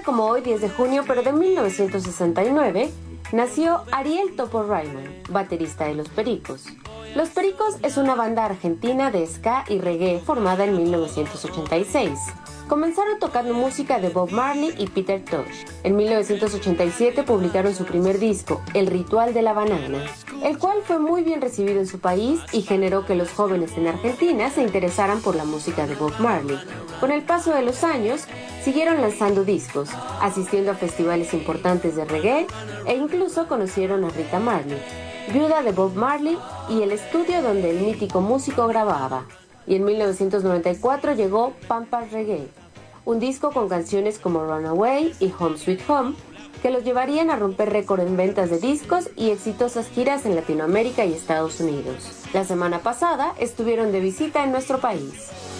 como hoy, 10 de junio, pero de 1969, nació Ariel Topo Raymond, baterista de Los Pericos. Los Pericos es una banda argentina de ska y reggae formada en 1986. Comenzaron tocando música de Bob Marley y Peter Tosh. En 1987 publicaron su primer disco, El Ritual de la Banana, el cual fue muy bien recibido en su país y generó que los jóvenes en Argentina se interesaran por la música de Bob Marley. Con el paso de los años, siguieron lanzando discos, asistiendo a festivales importantes de reggae e incluso conocieron a Rita Marley, viuda de Bob Marley, y el estudio donde el mítico músico grababa. Y en 1994 llegó Pampas Reggae, un disco con canciones como Runaway y Home Sweet Home, que los llevarían a romper récord en ventas de discos y exitosas giras en Latinoamérica y Estados Unidos. La semana pasada estuvieron de visita en nuestro país.